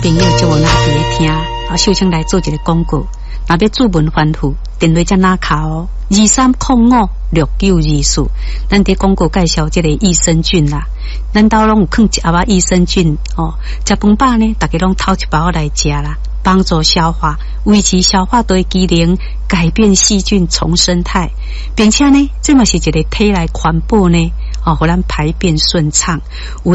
朋友就我那伫咧听，秀清来做一个广告。若要注文反复，电话才拿卡哦，23056924。咱伫广告介绍这个益生菌啦，咱兜拢有放一盒益生菌哦。食饭饱呢，大家拢偷一包来食啦，帮助消化，维持消化道机能，改变细菌重生态，并且呢，这嘛是一个体内环保呢，互咱排便顺畅。